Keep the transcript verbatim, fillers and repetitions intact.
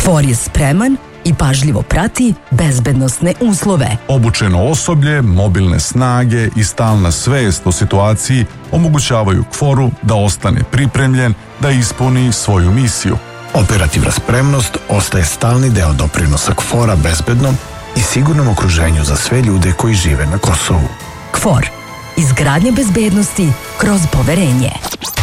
KFOR je spreman i pažljivo prati bezbednosne uslove. Obučeno osoblje, mobilne snage i stalna svest o situaciji omogućavaju KFOR-u da ostane pripremljen da ispuni svoju misiju. Operativna spremnost ostaje stalni deo doprinosa KFOR-a bezbednom i sigurnom okruženju za sve ljude koji žive na Kosovu. KFOR. Izgradnja bezbednosti kroz poverenje.